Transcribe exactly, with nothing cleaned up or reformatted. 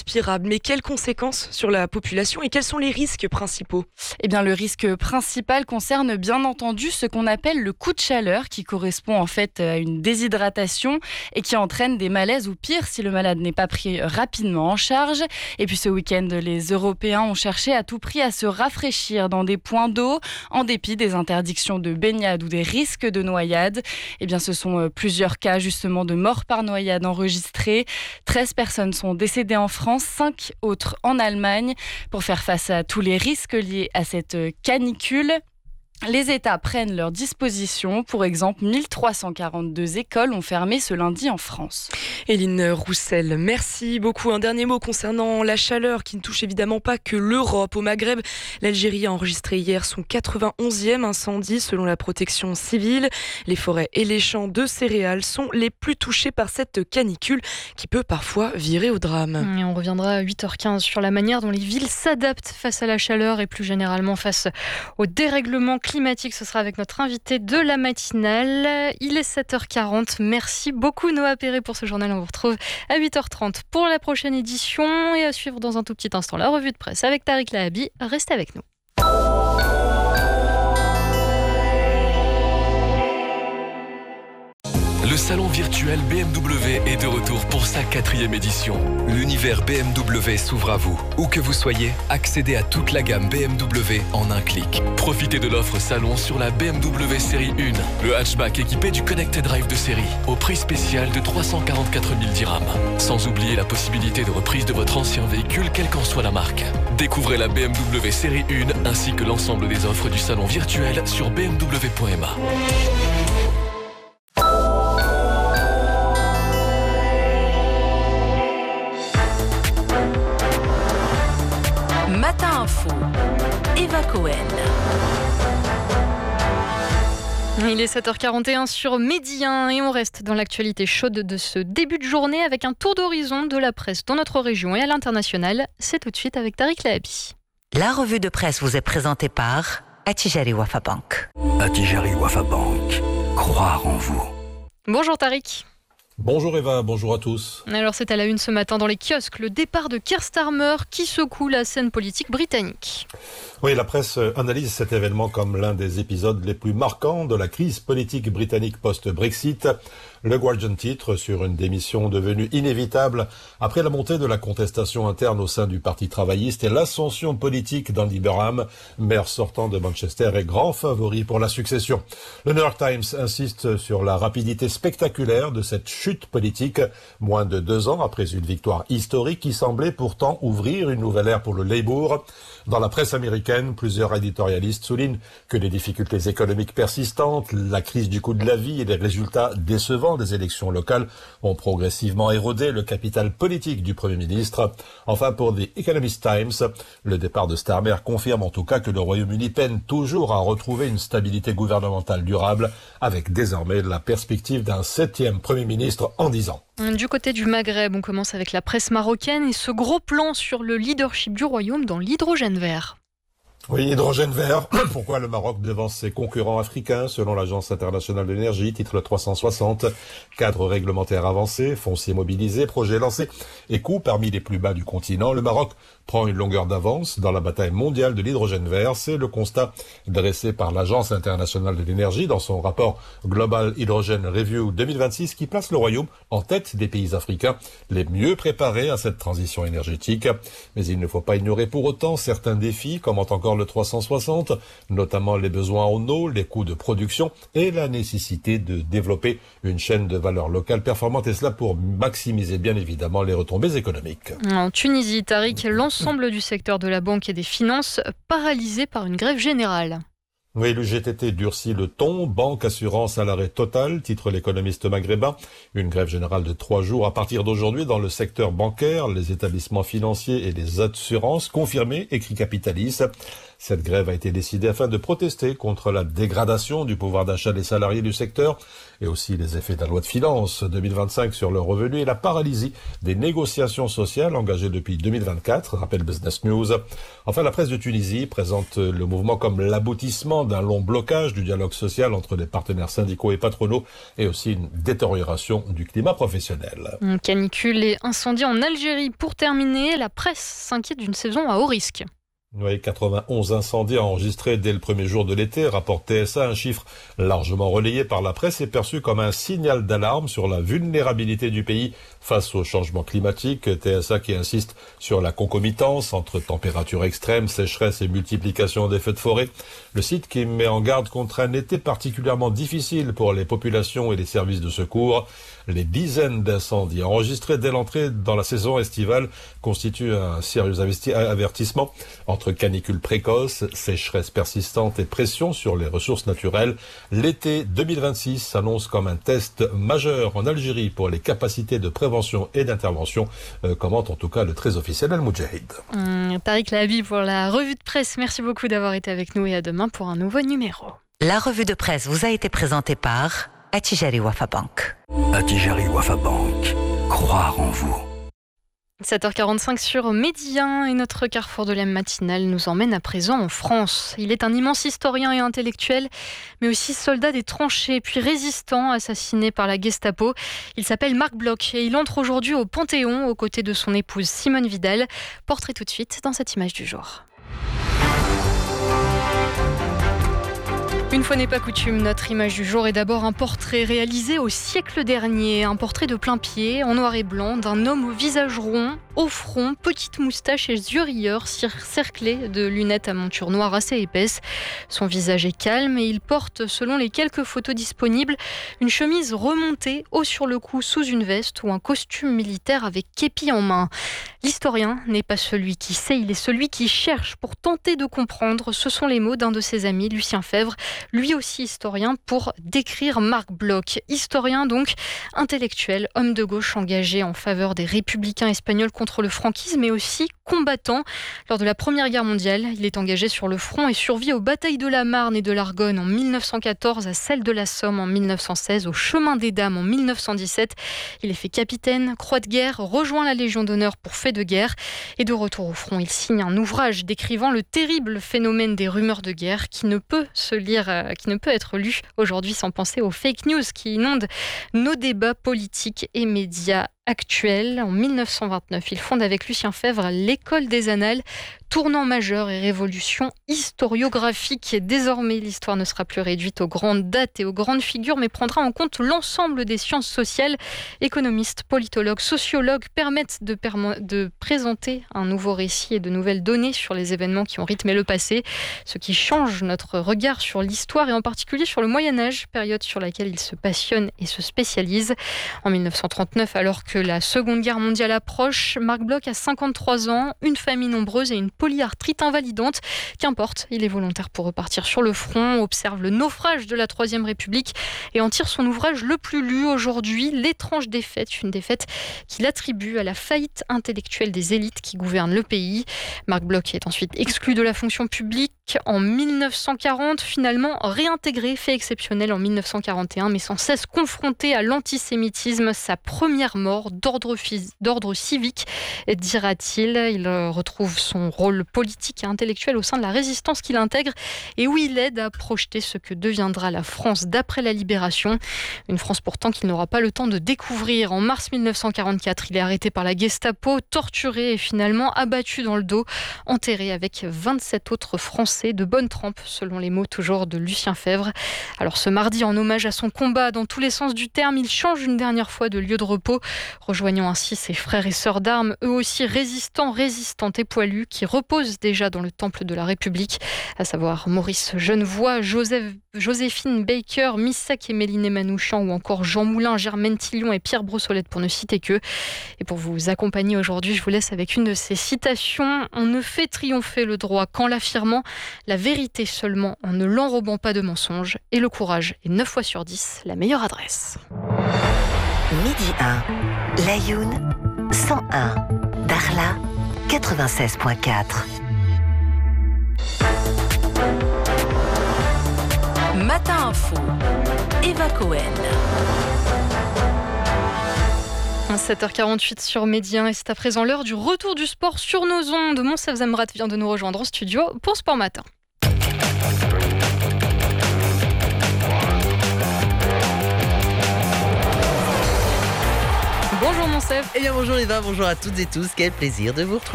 irrespirable. Mais quelles conséquences sur la population et quels sont les risques principaux ? Eh bien, le risque principal concerne bien entendu ce qu'on appelle le coup de chaleur, qui correspond en fait à une déshydratation et qui entraîne des malaises ou pire si le malade n'est pas pris rapidement en charge. Et puis ce week-end, les Européens ont cherché à tout prix à se rafraîchir dans des points d'eau en dépit des interdictions de baignade ou des risques de noyade. Eh bien, ce sont plusieurs cas justement de mort par noyade enregistrés. treize personnes sont décédées en France, cinq autres en Allemagne. Pour faire face à tous les risques liés à cette canicule, les États prennent leurs dispositions. Pour exemple, mille trois cent quarante-deux écoles ont fermé ce lundi en France. Éline Roussel, merci beaucoup. Un dernier mot concernant la chaleur qui ne touche évidemment pas que l'Europe. Au Maghreb, l'Algérie a enregistré hier son quatre-vingt-onzième incendie selon la protection civile. Les forêts et les champs de céréales sont les plus touchés par cette canicule qui peut parfois virer au drame. Et on reviendra à huit heures quinze sur la manière dont les villes s'adaptent face à la chaleur et plus généralement face au dérèglement climatique. Ce sera avec notre invité de la matinale. Il est sept heures quarante. Merci beaucoup Noah Perret pour ce journal. On vous retrouve à huit heures trente pour la prochaine édition et à suivre dans un tout petit instant la revue de presse avec Tariq Lahabi. Restez avec nous. Le salon virtuel B M W est de retour pour sa quatrième édition. L'univers B M W s'ouvre à vous. Où que vous soyez, accédez à toute la gamme B M W en un clic. Profitez de l'offre salon sur la B M W série un, le hatchback équipé du Connected Drive de série, au prix spécial de trois cent quarante-quatre mille dirhams. Sans oublier la possibilité de reprise de votre ancien véhicule, quelle qu'en soit la marque. Découvrez la B M W série un ainsi que l'ensemble des offres du salon virtuel sur b m w point m a. Matin Info, Eva Cohen. Il est sept heures quarante et un sur Midi un et on reste dans l'actualité chaude de ce début de journée avec un tour d'horizon de la presse dans notre région et à l'international. C'est tout de suite avec Tariq Lahabi. La revue de presse vous est présentée par Attijari Wafa Bank. Attijari Wafa Bank, croire en vous. Bonjour Tariq. Bonjour Eva, bonjour à tous. Alors c'est à la une ce matin dans les kiosques, le départ de Keir Starmer qui secoue la scène politique britannique. Oui, la presse analyse cet événement comme l'un des épisodes les plus marquants de la crise politique britannique post-Brexit. Le Guardian titre sur une démission devenue inévitable après la montée de la contestation interne au sein du Parti travailliste et l'ascension politique d'Andy Burnham, maire sortant de Manchester et grand favori pour la succession. Le New York Times insiste sur la rapidité spectaculaire de cette chute politique, moins de deux ans après une victoire historique qui semblait pourtant ouvrir une nouvelle ère pour le Labour. Dans la presse américaine, plusieurs éditorialistes soulignent que les difficultés économiques persistantes, la crise du coût de la vie et les résultats décevants des élections locales ont progressivement érodé le capital politique du Premier ministre. Enfin, pour The Economist Times, le départ de Starmer confirme en tout cas que le Royaume-Uni peine toujours à retrouver une stabilité gouvernementale durable, avec désormais la perspective d'un septième Premier ministre en dix ans. Du côté du Maghreb, on commence avec la presse marocaine et ce gros plan sur le leadership du royaume dans l'hydrogène vert. Oui, hydrogène vert. Pourquoi le Maroc devance ses concurrents africains selon l'Agence internationale de l'énergie, titre trois cent soixante. Cadre réglementaire avancé, foncier mobilisé, projet lancé et coût parmi les plus bas du continent. Le Maroc prend une longueur d'avance dans la bataille mondiale de l'hydrogène vert. C'est le constat dressé par l'Agence internationale de l'énergie dans son rapport Global Hydrogen Review deux mille vingt-six qui place le Royaume en tête des pays africains les mieux préparés à cette transition énergétique. Mais il ne faut pas ignorer pour autant certains défis, comme encore le trois cent soixante, notamment les besoins en eau, les coûts de production et la nécessité de développer une chaîne de valeur locale performante, et cela pour maximiser bien évidemment les retombées économiques. En Tunisie, Tariq, l'ensemble du secteur de la banque et des finances paralysé par une grève générale. Oui, le G T T durcit le ton. Banque assurance à l'arrêt total, titre l'économiste maghrébin. Une grève générale de trois jours à partir d'aujourd'hui dans le secteur bancaire, les établissements financiers et les assurances confirmées, écrit Capitalis. Cette grève a été décidée afin de protester contre la dégradation du pouvoir d'achat des salariés du secteur et aussi les effets de la loi de finances deux mille vingt-cinq sur le revenu et la paralysie des négociations sociales engagées depuis deux mille vingt-quatre, rappelle Business News. Enfin, la presse de Tunisie présente le mouvement comme l'aboutissement d'un long blocage du dialogue social entre les partenaires syndicaux et patronaux et aussi une détérioration du climat professionnel. Canicule et incendie en Algérie. Pour terminer, la presse s'inquiète d'une saison à haut risque. Oui, quatre-vingt-onze incendies enregistrés dès le premier jour de l'été, rapporte T S A, un chiffre largement relayé par la presse et perçu comme un signal d'alarme sur la vulnérabilité du pays face au changement climatique. T S A qui insiste sur la concomitance entre températures extrêmes, sécheresse et multiplication des feux de forêt. Le site qui met en garde contre un été particulièrement difficile pour les populations et les services de secours. Les dizaines d'incendies enregistrés dès l'entrée dans la saison estivale constituent un sérieux avertissement entre canicule précoce, sécheresse persistante et pression sur les ressources naturelles. L'été deux mille vingt-six s'annonce comme un test majeur en Algérie pour les capacités de prévention et d'intervention, euh, commente en tout cas le très officiel Al Moudjahid. Mmh, Tariq Lahabi pour la revue de presse. Merci beaucoup d'avoir été avec nous et à demain pour un nouveau numéro. La revue de presse vous a été présentée par Attijari Wafa Bank. Attijari Wafa Bank. Croire en vous. sept heures quarante-cinq sur Midi un et notre carrefour de la matinale nous emmène à présent en France. Il est un immense historien et intellectuel, mais aussi soldat des tranchées, puis résistant assassiné par la Gestapo. Il s'appelle Marc Bloch et il entre aujourd'hui au Panthéon aux côtés de son épouse Simone Vidal. Portrait tout de suite dans cette image du jour. Une fois n'est pas coutume, notre image du jour est d'abord un portrait réalisé au siècle dernier. Un portrait de plein pied, en noir et blanc, d'un homme au visage rond, au front, petite moustache et yeux rieurs, cerclés de lunettes à monture noire assez épaisse. Son visage est calme et il porte, selon les quelques photos disponibles, une chemise remontée, haut sur le cou sous une veste ou un costume militaire avec képi en main. L'historien n'est pas celui qui sait, il est celui qui cherche pour tenter de comprendre. Ce sont les mots d'un de ses amis, Lucien Febvre, lui aussi historien, pour décrire Marc Bloch. Historien donc, intellectuel, homme de gauche engagé en faveur des républicains espagnols contre le franquisme, mais aussi combattant. Lors de la Première Guerre mondiale, il est engagé sur le front et survit aux batailles de la Marne et de l'Argonne en mille neuf cent quatorze, à celle de la Somme en mille neuf cent seize, au Chemin des Dames en mille neuf cent dix-sept. Il est fait capitaine, croix de guerre, rejoint la Légion d'honneur pour fait de guerre. Et de retour au front, il signe un ouvrage décrivant le terrible phénomène des rumeurs de guerre qui ne peut se lire, euh, qui ne peut être lu aujourd'hui sans penser aux fake news qui inondent nos débats politiques et médias actuels. En mille neuf cent vingt-neuf, il fonde avec Lucien Febvre l'École des Annales, tournant majeur et révolution historiographique. Désormais, l'histoire ne sera plus réduite aux grandes dates et aux grandes figures, mais prendra en compte l'ensemble des sciences sociales. Économistes, politologues, sociologues permettent de, permo- de présenter un nouveau récit et de nouvelles données sur les événements qui ont rythmé le passé, ce qui change notre regard sur l'histoire et en particulier sur le Moyen-Âge, période sur laquelle il se passionne et se spécialise. En mille neuf cent trente-neuf, alors que la Seconde Guerre mondiale approche, Marc Bloch a cinquante-trois ans, une famille nombreuse et une polyarthrite invalidante. Qu'importe, il est volontaire pour repartir sur le front, observe le naufrage de la Troisième République et en tire son ouvrage le plus lu aujourd'hui, L'étrange défaite, une défaite qu'il attribue à la faillite intellectuelle des élites qui gouvernent le pays. Marc Bloch est ensuite exclu de la fonction publique en mille neuf cent quarante, finalement réintégré, fait exceptionnel en mille neuf cent quarante et un, mais sans cesse confronté à l'antisémitisme, sa première mort d'ordre, phys- d'ordre civique, dira-t-il. Il retrouve son rôle politique et intellectuel au sein de la résistance qu'il intègre et où il aide à projeter ce que deviendra la France d'après la Libération. Une France pourtant qu'il n'aura pas le temps de découvrir. En mars mille neuf cent quarante-quatre, il est arrêté par la Gestapo, torturé et finalement abattu dans le dos, enterré avec vingt-sept autres Français de bonne trempe, selon les mots toujours de Lucien Febvre. Alors ce mardi, en hommage à son combat dans tous les sens du terme, il change une dernière fois de lieu de repos, rejoignant ainsi ses frères et sœurs d'armes, eux aussi résistants, résistantes et poilus, qui reposent déjà dans le temple de la République, à savoir Maurice Genevoix, Joseph, Joséphine Baker, Missac et Méliné Manouchian, ou encore Jean Moulin, Germaine Tillion et Pierre Brossolette, pour ne citer qu'eux. Et pour vous accompagner aujourd'hui, je vous laisse avec une de ces citations. « On ne fait triompher le droit qu'en l'affirmant, la vérité seulement en ne l'enrobant pas de mensonges, et le courage est neuf fois sur dix la meilleure adresse. » Midi un, Layoun, cent un, Darla, quatre-vingt-seize virgule quatre. Matin Info, Eva Cohen. sept heures quarante-huit sur Média et c'est à présent l'heure du retour du sport sur nos ondes. Monsef Zamrat vient de nous rejoindre en studio pour Sport Matin. Bonjour Monsef. Eh bien bonjour Eva, bonjour à toutes et tous, quel plaisir de vous retrouver.